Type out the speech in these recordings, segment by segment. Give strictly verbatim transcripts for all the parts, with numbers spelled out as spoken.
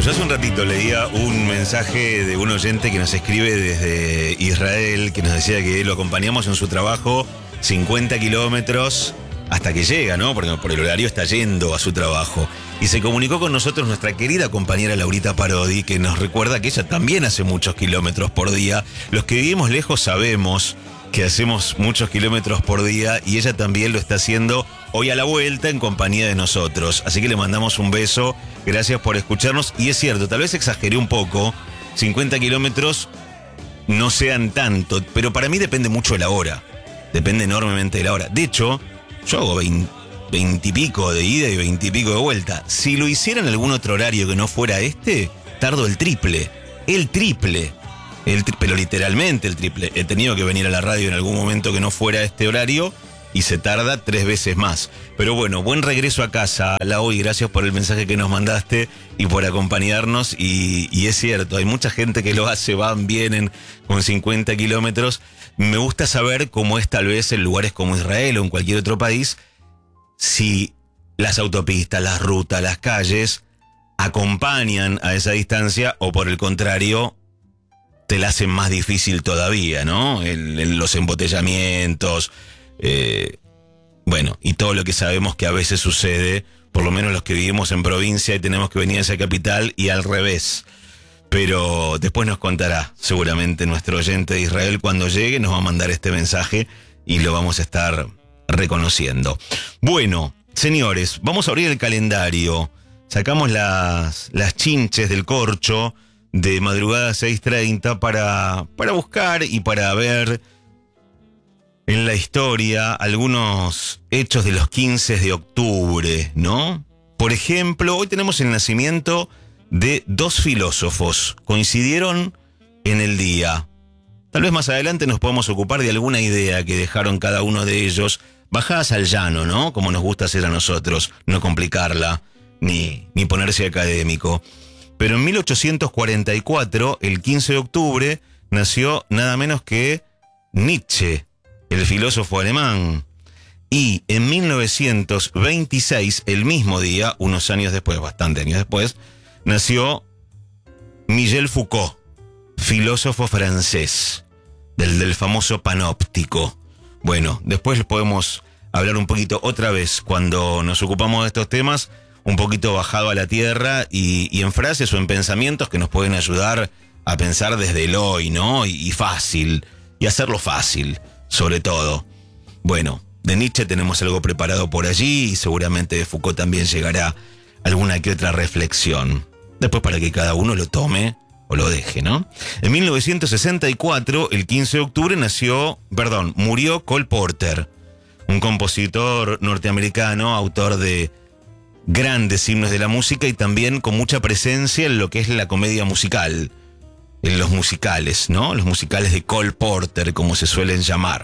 Yo hace un ratito leía un mensaje de un oyente que nos escribe desde Israel, que nos decía que lo acompañamos en su trabajo cincuenta kilómetros hasta que llega, ¿no? Porque por el horario está yendo a su trabajo. Y se comunicó con nosotros nuestra querida compañera Laurita Parodi, que nos recuerda que ella también hace muchos kilómetros por día. Los que vivimos lejos sabemos que hacemos muchos kilómetros por día y ella también lo está haciendo hoy a la vuelta en compañía de nosotros. Así que le mandamos un beso, gracias por escucharnos. Y es cierto, tal vez exageré un poco, cincuenta kilómetros no sean tanto, pero para mí depende mucho de la hora, depende enormemente de la hora. De hecho, yo hago veinte y pico de ida y veinte y pico de vuelta. Si lo hiciera en algún otro horario que no fuera este, tardo el triple, el triple. El tri- pero literalmente el triple. He tenido que venir a la radio en algún momento que no fuera este horario y se tarda tres veces más. Pero bueno, buen regreso a casa, Lau, y gracias por el mensaje que nos mandaste y por acompañarnos. Y, y es cierto, hay mucha gente que lo hace, van, vienen con cincuenta kilómetros. Me gusta saber cómo es tal vez en lugares como Israel o en cualquier otro país, si las autopistas, las rutas, las calles acompañan a esa distancia o por el contrario te la hacen más difícil todavía, ¿no? El, el, los embotellamientos, eh, bueno, y todo lo que sabemos que a veces sucede, por lo menos los que vivimos en provincia y tenemos que venir a esa capital y al revés. Pero después nos contará seguramente nuestro oyente de Israel cuando llegue, nos va a mandar este mensaje y lo vamos a estar reconociendo. Bueno, señores, vamos a abrir el calendario. Sacamos las, las chinches del corcho de madrugada seis treinta para, para buscar y para ver en la historia algunos hechos de los quince de octubre, ¿no? Por ejemplo, hoy tenemos el nacimiento de dos filósofos. Coincidieron en el día. Tal vez más adelante nos podamos ocupar de alguna idea que dejaron cada uno de ellos, bajadas al llano, ¿no? Como nos gusta hacer a nosotros, no complicarla, ni, ni ponerse académico. Pero en mil ochocientos cuarenta y cuatro, el quince de octubre, nació nada menos que Nietzsche, el filósofo alemán. Y en mil novecientos veintiséis, el mismo día, unos años después, bastante años después, nació Michel Foucault, filósofo francés, del, del famoso panóptico. Bueno, después podemos hablar un poquito otra vez, cuando nos ocupamos de estos temas, un poquito bajado a la tierra y, y en frases o en pensamientos que nos pueden ayudar a pensar desde el hoy, ¿no? Y, y fácil, y hacerlo fácil, sobre todo. Bueno, de Nietzsche tenemos algo preparado por allí y seguramente de Foucault también llegará alguna que otra reflexión. Después para que cada uno lo tome o lo deje, ¿no? En mil novecientos sesenta y cuatro, el quince de octubre, nació, perdón, murió Cole Porter, un compositor norteamericano, autor de grandes himnos de la música y también con mucha presencia en lo que es la comedia musical, en los musicales, ¿no? Los musicales de Cole Porter, como se suelen llamar.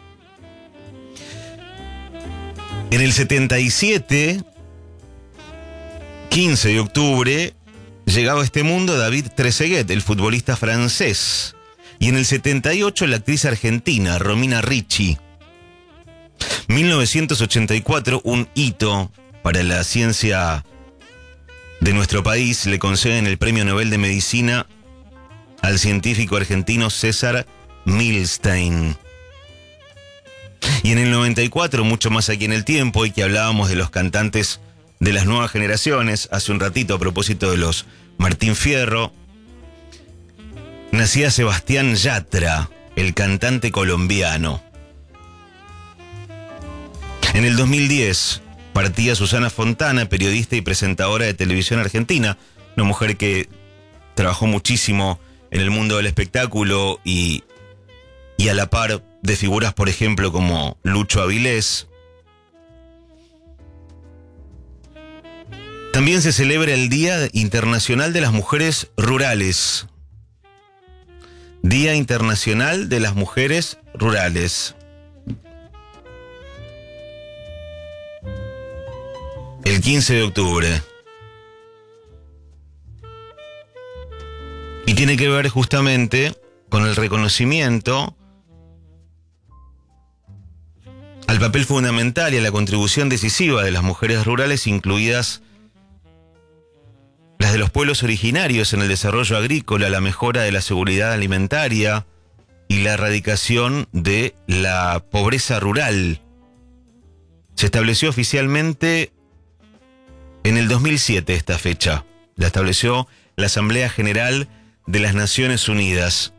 En el setenta y siete, quince de octubre, llegaba a este mundo David Trezeguet, el futbolista francés. Y en el setenta y ocho, la actriz argentina Romina Ricci. mil novecientos ochenta y cuatro, un hito para la ciencia de nuestro país, le conceden el Premio Nobel de Medicina al científico argentino César Milstein. Y en el noventa y cuatro, mucho más aquí en el tiempo, y que hablábamos de los cantantes de las nuevas generaciones, hace un ratito a propósito de los Martín Fierro, nacía Sebastián Yatra, el cantante colombiano. En el dos mil diez partía Susana Fontana, periodista y presentadora de televisión argentina, una mujer que trabajó muchísimo en el mundo del espectáculo y, y a la par de figuras, por ejemplo, como Lucho Avilés. También se celebra el Día Internacional de las Mujeres Rurales. Día Internacional de las Mujeres Rurales. El quince de octubre. Y tiene que ver justamente con el reconocimiento al papel fundamental y a la contribución decisiva de las mujeres rurales, incluidas las las de los pueblos originarios en el desarrollo agrícola, la mejora de la seguridad alimentaria y la erradicación de la pobreza rural. Se estableció oficialmente en el dos mil siete esta fecha. La estableció la Asamblea General de las Naciones Unidas.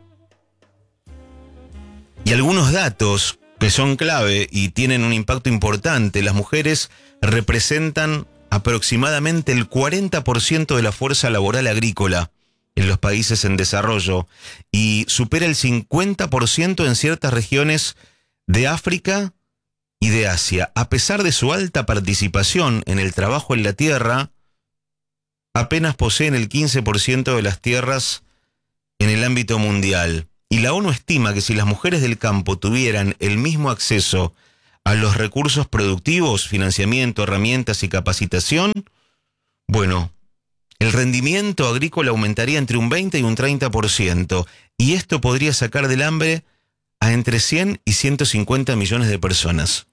Y algunos datos que son clave y tienen un impacto importante. Las mujeres representan aproximadamente el cuarenta por ciento de la fuerza laboral agrícola en los países en desarrollo y supera el cincuenta por ciento en ciertas regiones de África y de Asia. A pesar de su alta participación en el trabajo en la tierra, apenas poseen el quince por ciento de las tierras en el ámbito mundial. Y la ONU estima que si las mujeres del campo tuvieran el mismo acceso a los recursos productivos, financiamiento, herramientas y capacitación, bueno, el rendimiento agrícola aumentaría entre un veinte y un treinta por ciento, y esto podría sacar del hambre a entre cien y ciento cincuenta millones de personas.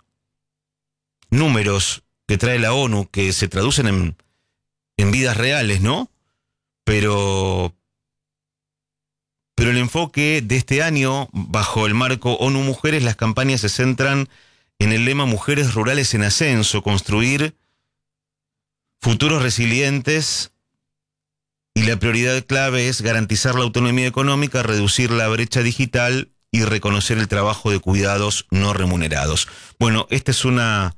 Números que trae la ONU que se traducen en, en vidas reales, ¿no? Pero, pero el enfoque de este año, bajo el marco ONU Mujeres, las campañas se centran en el lema Mujeres Rurales en Ascenso, construir futuros resilientes, y la prioridad clave es garantizar la autonomía económica, reducir la brecha digital y reconocer el trabajo de cuidados no remunerados. Bueno, esta es una,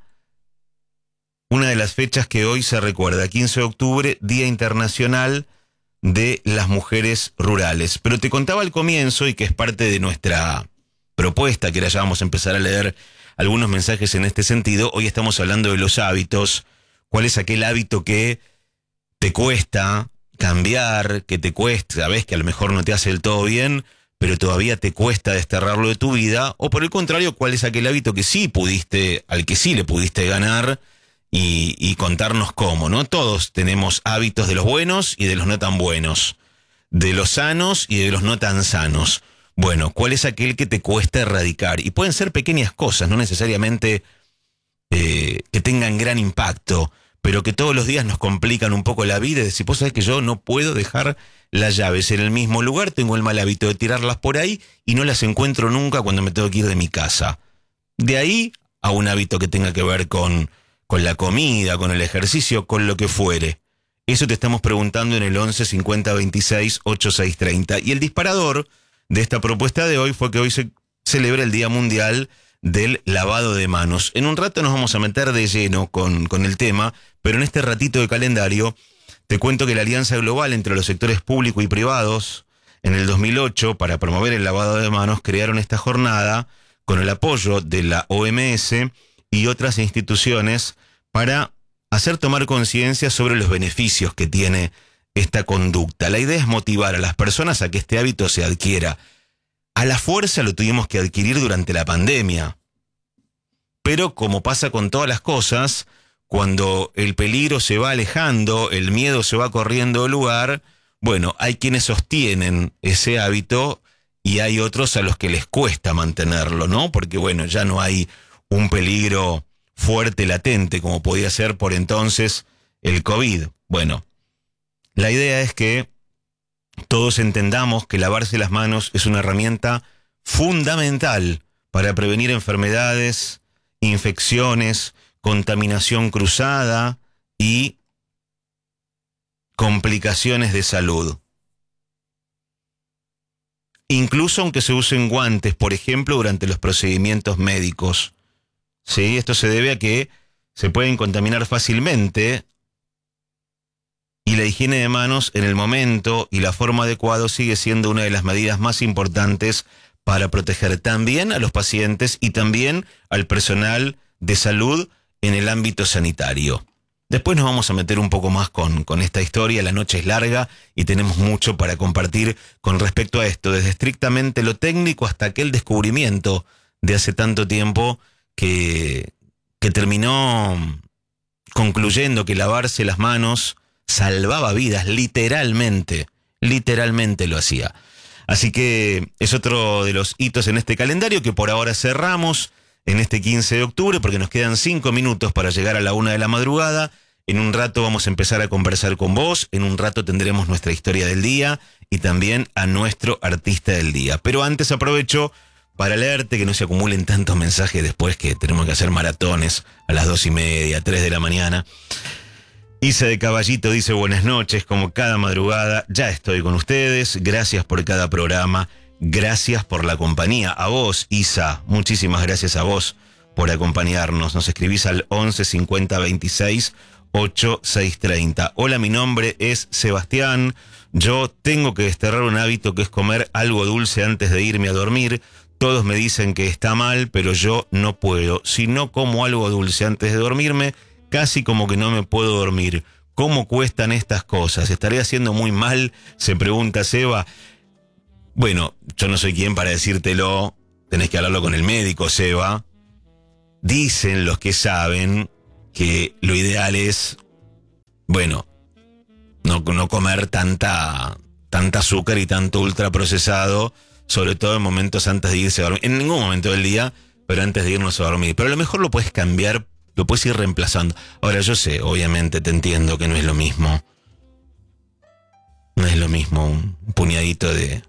una de las fechas que hoy se recuerda, quince de octubre, Día Internacional de las Mujeres Rurales. Pero te contaba al comienzo, y que es parte de nuestra propuesta, que ahora ya vamos a empezar a leer algunos mensajes en este sentido. Hoy estamos hablando de los hábitos. ¿Cuál es aquel hábito que te cuesta cambiar, que te cuesta, sabes que a lo mejor no te hace del todo bien, pero todavía te cuesta desterrarlo de tu vida? O por el contrario, ¿cuál es aquel hábito que sí pudiste, al que sí le pudiste ganar y, y contarnos cómo, ¿no? Todos tenemos hábitos, de los buenos y de los no tan buenos, de los sanos y de los no tan sanos. Bueno, ¿cuál es aquel que te cuesta erradicar? Y pueden ser pequeñas cosas, no necesariamente eh, que tengan gran impacto, pero que todos los días nos complican un poco la vida. Y decir, vos sabés que yo no puedo dejar las llaves en el mismo lugar, tengo el mal hábito de tirarlas por ahí y no las encuentro nunca cuando me tengo que ir de mi casa. De ahí a un hábito que tenga que ver con, con la comida, con el ejercicio, con lo que fuere. Eso te estamos preguntando en el once cincuenta veintiséis ochenta y seis treinta. Y el disparador de esta propuesta de hoy fue que hoy se celebra el Día Mundial del Lavado de Manos. En un rato nos vamos a meter de lleno con, con el tema, pero en este ratito de calendario te cuento que la Alianza Global entre los sectores público y privados en el dos mil ocho, para promover el lavado de manos, crearon esta jornada con el apoyo de la O M S y otras instituciones para hacer tomar conciencia sobre los beneficios que tiene esta conducta. La idea es motivar a las personas a que este hábito se adquiera. A la fuerza lo tuvimos que adquirir durante la pandemia. Pero como pasa con todas las cosas, cuando el peligro se va alejando, el miedo se va corriendo del lugar, bueno, hay quienes sostienen ese hábito y hay otros a los que les cuesta mantenerlo, ¿no? Porque bueno, ya no hay un peligro fuerte, latente, como podía ser por entonces el COVID. Bueno, la idea es que todos entendamos que lavarse las manos es una herramienta fundamental para prevenir enfermedades, infecciones, contaminación cruzada y complicaciones de salud. Incluso aunque se usen guantes, por ejemplo, durante los procedimientos médicos. Sí, esto se debe a que se pueden contaminar fácilmente. Y la higiene de manos en el momento y la forma adecuada sigue siendo una de las medidas más importantes para proteger también a los pacientes y también al personal de salud en el ámbito sanitario. Después nos vamos a meter un poco más con, con esta historia. La noche es larga y tenemos mucho para compartir con respecto a esto, desde estrictamente lo técnico hasta aquel descubrimiento de hace tanto tiempo que, que terminó concluyendo que lavarse las manos salvaba vidas, literalmente, literalmente lo hacía. Así que es otro de los hitos en este calendario que por ahora cerramos en este quince de octubre, porque nos quedan cinco minutos para llegar a la una de la madrugada. En un rato vamos a empezar a conversar con vos, en un rato tendremos nuestra historia del día y también a nuestro artista del día. Pero antes aprovecho para leerte, que no se acumulen tantos mensajes después, que tenemos que hacer maratones a las dos y media, tres de la mañana. Isa de Caballito dice: buenas noches, como cada madrugada, ya estoy con ustedes, gracias por cada programa, gracias por la compañía. A vos, Isa, muchísimas gracias a vos por acompañarnos. Nos escribís al once cincuenta veintiséis ochenta y seis treinta. Hola, mi nombre es Sebastián, yo tengo que desterrar un hábito que es comer algo dulce antes de irme a dormir. Todos me dicen que está mal, pero yo no puedo. Si no como algo dulce antes de dormirme, casi como que no me puedo dormir. ¿Cómo cuestan estas cosas? ¿Estaré haciendo muy mal?, se pregunta Seba. Bueno, yo no soy quien para decírtelo. Tenés que hablarlo con el médico, Seba. Dicen los que saben que lo ideal es, bueno, no, no comer tanta, tanta azúcar y tanto ultraprocesado, sobre todo en momentos antes de irse a dormir. En ningún momento del día, pero antes de irnos a dormir. Pero a lo mejor lo puedes cambiar, lo puedes ir reemplazando. Ahora, yo sé, obviamente te entiendo que no es lo mismo. No es lo mismo un puñadito de,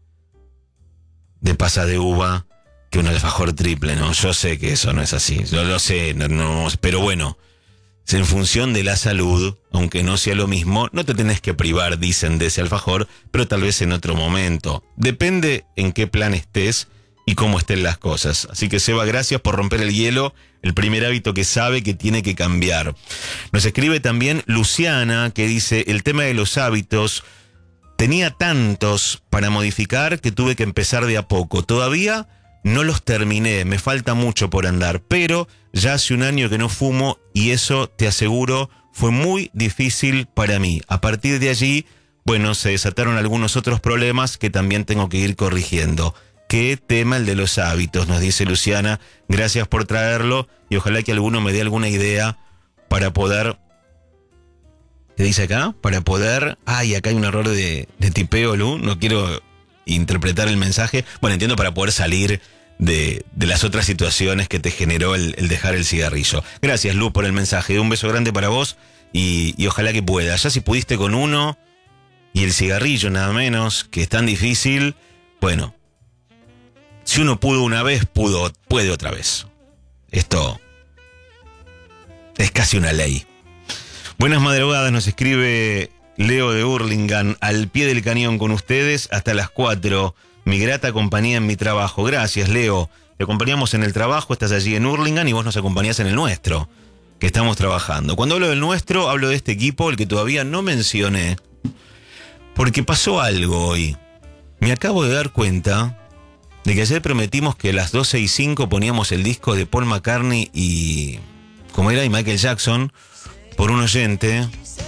de pasa de uva que un alfajor triple, ¿no? Yo sé que eso no es así. Yo lo sé, no, no, pero bueno, en función de la salud, aunque no sea lo mismo, no te tenés que privar, dicen, de ese alfajor, pero tal vez en otro momento. Depende en qué plan estés y cómo estén las cosas. Así que, Seba, gracias por romper el hielo, el primer hábito que sabe que tiene que cambiar. Nos escribe también Luciana, que dice: el tema de los hábitos, tenía tantos para modificar que tuve que empezar de a poco. Todavía no los terminé, me falta mucho por andar, pero ya hace un año que no fumo y eso, te aseguro, fue muy difícil para mí. A partir de allí, bueno, se desataron algunos otros problemas que también tengo que ir corrigiendo. Qué tema el de los hábitos, nos dice Luciana. Gracias por traerlo y ojalá que alguno me dé alguna idea para poder... ¿Qué dice acá? Para poder... Ay, acá hay un error de, de tipeo, Lu. No quiero interpretar el mensaje. Bueno, entiendo, para poder salir de, de las otras situaciones que te generó el, el dejar el cigarrillo. Gracias, Lu, por el mensaje. Un beso grande para vos y, y ojalá que puedas. Ya si pudiste con uno y el cigarrillo nada menos, que es tan difícil, bueno... Si uno pudo una vez, pudo, puede otra vez. Esto es casi una ley. Buenas madrugadas, nos escribe Leo de Hurlingham. Al pie del cañón con ustedes hasta las cuatro. Mi grata compañía en mi trabajo. Gracias, Leo. Te acompañamos en el trabajo, estás allí en Hurlingham y vos nos acompañás en el nuestro, que estamos trabajando. Cuando hablo del nuestro, hablo de este equipo, el que todavía no mencioné, porque pasó algo hoy. Me acabo de dar cuenta de que ayer prometimos que a las doce y cinco poníamos el disco de Paul McCartney y... ¿cómo era? Y Michael Jackson, por un oyente.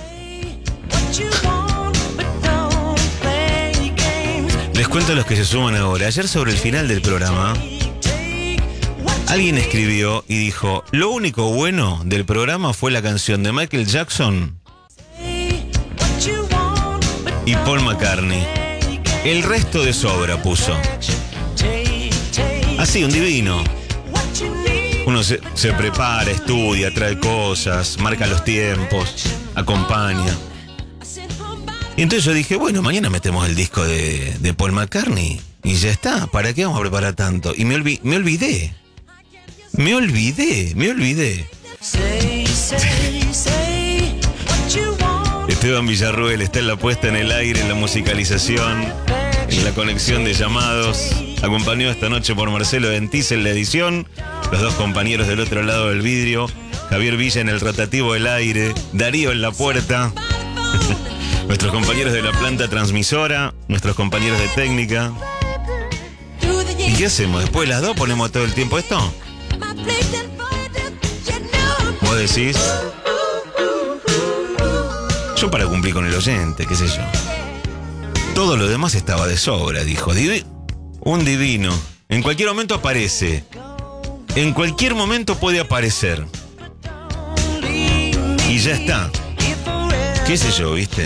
Les cuento a los que se suman ahora. Ayer, sobre el final del programa, alguien escribió y dijo: lo único bueno del programa fue la canción de Michael Jackson y Paul McCartney. El resto de sobra, puso. Así, un divino. Uno se, se prepara, estudia, trae cosas, marca los tiempos, acompaña. Y entonces yo dije, bueno, mañana metemos el disco de, de Paul McCartney y ya está. ¿Para qué vamos a preparar tanto? Y me, olvi, me olvidé. Me olvidé, me olvidé. Esteban Villarruel está en la puesta en el aire, en la musicalización, en la conexión de llamados. Acompañado esta noche por Marcelo Dentiz en la edición, los dos compañeros del otro lado del vidrio, Javier Villa en el rotativo del aire, Darío en la puerta, nuestros compañeros de la planta transmisora, nuestros compañeros de técnica. ¿Y qué hacemos? ¿Después de las dos ponemos todo el tiempo esto? ¿Vos decís? Yo para cumplir con el oyente, qué sé yo. Todo lo demás estaba de sobra, dijo. Divi- un divino. En cualquier momento aparece. En cualquier momento puede aparecer. Y ya está. ¿Qué sé yo, viste?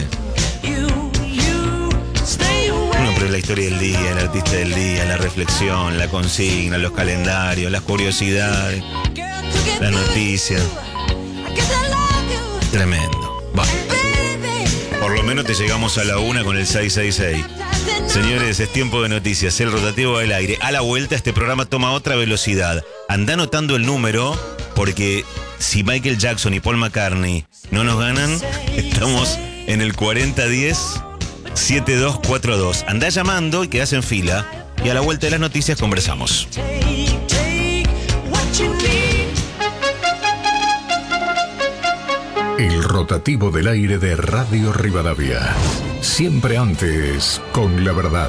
Uno, pero la historia del día, el artista del día, la reflexión, la consigna, los calendarios, las curiosidades, las noticias. Tremendo. Va. Por lo menos te llegamos a la una con el seis seis seis. Señores, es tiempo de noticias. El rotativo del aire. A la vuelta, este programa toma otra velocidad. Anda anotando el número, porque si Michael Jackson y Paul McCartney no nos ganan, estamos en el cuarenta diez setenta y dos cuarenta y dos. Andá llamando y quedás en fila. Y a la vuelta de las noticias conversamos. El rotativo del aire de Radio Rivadavia. Siempre antes, con la verdad.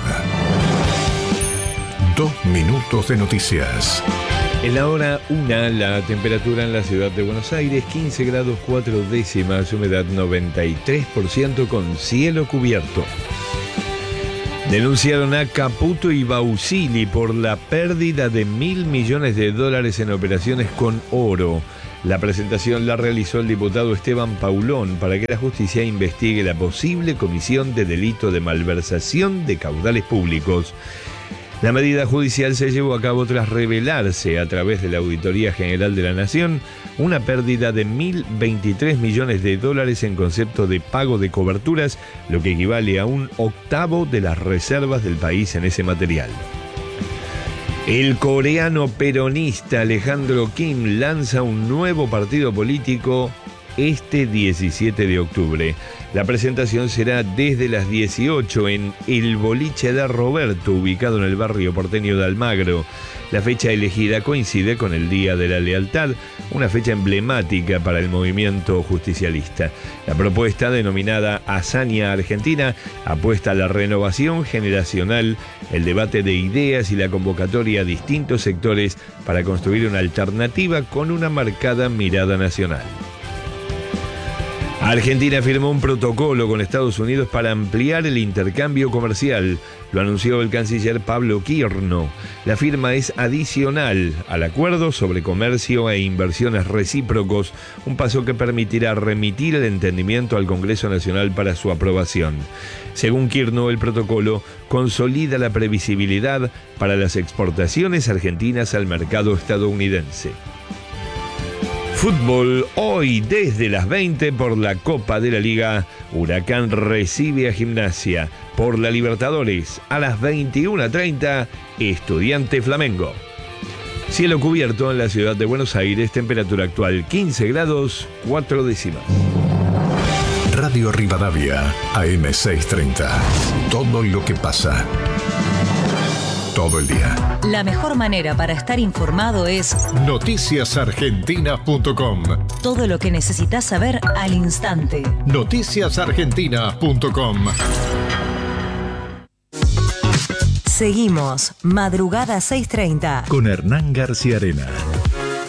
Dos minutos de noticias. En la hora una, la temperatura en la ciudad de Buenos Aires, quince grados cuatro décimas, humedad noventa y tres por ciento con cielo cubierto. Denunciaron a Caputo y Bausili por la pérdida de mil millones de dólares en operaciones con oro. La presentación la realizó el diputado Esteban Paulón para que la justicia investigue la posible comisión de delito de malversación de caudales públicos. La medida judicial se llevó a cabo tras revelarse a través de la Auditoría General de la Nación una pérdida de mil veintitrés millones de dólares en concepto de pago de coberturas, lo que equivale a un octavo de las reservas del país en ese material. El coreano peronista Alejandro Kim lanza un nuevo partido político este diecisiete de octubre. La presentación será desde las dieciocho en El Boliche de Roberto, ubicado en el barrio porteño de Almagro. La fecha elegida coincide con el Día de la Lealtad, una fecha emblemática para el movimiento justicialista. La propuesta, denominada Hazaña Argentina, apuesta a la renovación generacional, el debate de ideas y la convocatoria a distintos sectores para construir una alternativa con una marcada mirada nacional. Argentina firmó un protocolo con Estados Unidos para ampliar el intercambio comercial. Lo anunció el canciller Pablo Quirno. La firma es adicional al acuerdo sobre comercio e inversiones recíprocos, un paso que permitirá remitir el entendimiento al Congreso Nacional para su aprobación. Según Quirno, el protocolo consolida la previsibilidad para las exportaciones argentinas al mercado estadounidense. Fútbol, hoy desde las veinte por la Copa de la Liga, Huracán recibe a Gimnasia. Por la Libertadores, a las veintiuna treinta, Estudiante Flamengo. Cielo cubierto en la ciudad de Buenos Aires, temperatura actual quince grados cuatro décimas. Radio Rivadavia, A M seiscientos treinta. Todo lo que pasa. Todo el día. La mejor manera para estar informado es noticias argentina punto com. Todo lo que necesitas saber al instante. noticias argentina punto com. Seguimos Madrugada seiscientos treinta con Hernán García Arena.